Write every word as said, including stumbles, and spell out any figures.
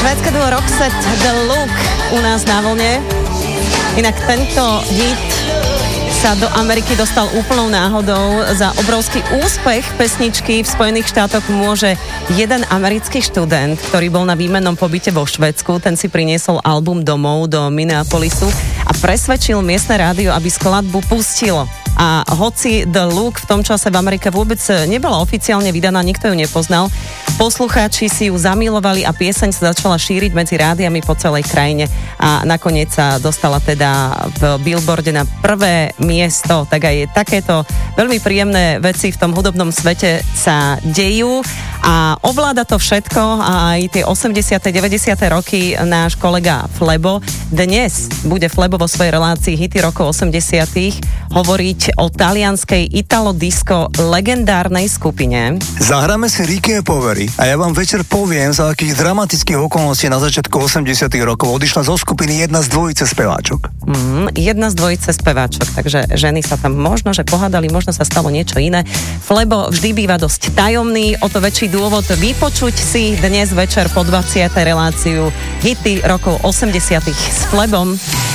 Švédske duo Roxette The Look u nás na vlne. Inak tento hit sa do Ameriky dostal úplnou náhodou. Za obrovský úspech pesničky v Spojených štátoch môže jeden americký študent, ktorý bol na výmennom pobyte vo Švédsku. Ten si priniesol album domov do Minneapolisu a presvedčil miestne rádio, aby skladbu pustilo. A hoci The Look v tom čase v Amerike vôbec nebola oficiálne vydaná, nikto ju nepoznal, poslucháči si ju zamilovali a pieseň sa začala šíriť medzi rádiami po celej krajine a nakoniec sa dostala teda v Billboarde na prvé miesto. Tak aj takéto veľmi príjemné veci v tom hudobnom svete sa dejú a ovláda to všetko a aj tie osemdesiate deväťdesiate roky náš kolega Flebo. Dnes bude Flebo vo svojej relácii Hity rokov osemdesiatych hovoriť o talianskej Italo-disco legendárnej skupine. Zahráme si Ricky e Poveri a ja vám večer poviem, za akých dramatických okolností na začiatku osemdesiatych rokov odišla zo skupiny jedna z dvojice speváčok. Mm, jedna z dvojice speváčok, takže ženy sa tam možno, že pohádali, možno sa stalo niečo iné. Flebo vždy býva dosť tajomný, o to väčší dôvod vypočuť si dnes večer po dvadsiatej reláciu Hity rokov osemdesiatych s Flebom.